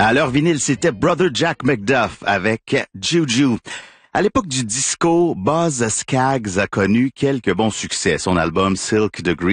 À leur vinyle, c'était Brother Jack McDuff avec Juju. À l'époque du disco, Buzz Skaggs a connu quelques bons succès. Son album Silk the Green